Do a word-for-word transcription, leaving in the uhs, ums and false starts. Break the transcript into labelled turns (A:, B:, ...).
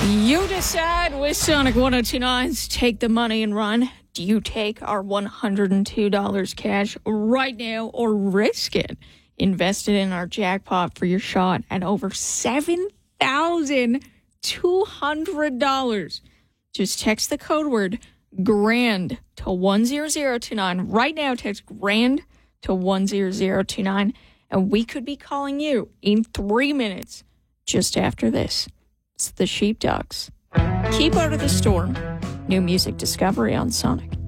A: You decide with Sonic ten twenty-nine's Take the Money and Run. Do you take our one hundred two dollars cash right now or risk it? Invest it in our jackpot for your shot at over seven thousand two hundred dollars. Just text the code word GRAND to one zero zero two nine. Right now, text GRAND to one zero zero two nine, and we could be calling you in three minutes just after this. It's the Sheepdogs. Keep out of the storm. New music discovery on Sonic.